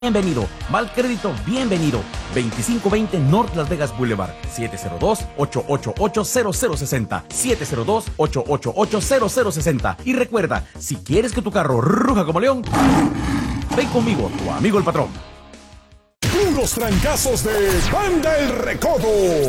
Bienvenido. Mal crédito, bienvenido. 2520 North Las Vegas Boulevard. 702-888-0060. 702-888-0060. Y recuerda, si quieres que tu carro ruja como león, ven conmigo, tu amigo el patrón. Puros trancazos de Banda El Recodo.